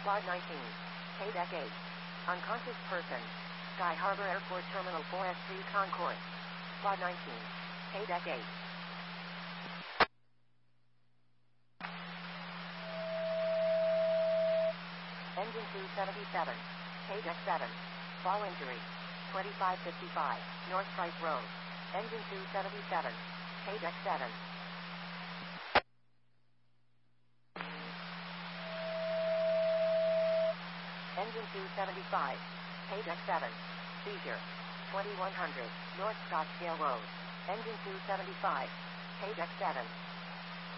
Quad 19. Deck 8. Unconscious person. Sky Harbor Airport Terminal 4S3 Concourse. Quad 19. Deck 8. Engine 277. Deck 7. Fall injury. 2555. North Price Road. Engine 277. Deck 7. Engine 275. Deck 7. Seizure. 2100. North Scottsdale Road. Engine 275. Deck 7.